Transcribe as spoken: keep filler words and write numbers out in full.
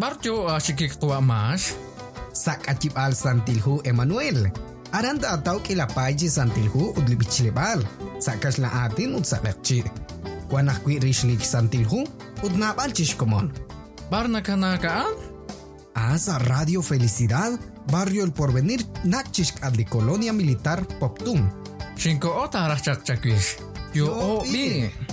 Barjo asikik tua mas. Sak acip al santilhu Emmanuel. Aranta atau kila paji santilhu udli bichlebal. Sakas la atin ud sakakci. Kuanak kwi rishlik santilhu ud napal chishkomon. Barna kanakaan? Asa Radio Felicidad, Barrio El Porvenir, nakchishk adli Colonia Militar Poptum. Cinco otarach chak chakwish. Yo o bi.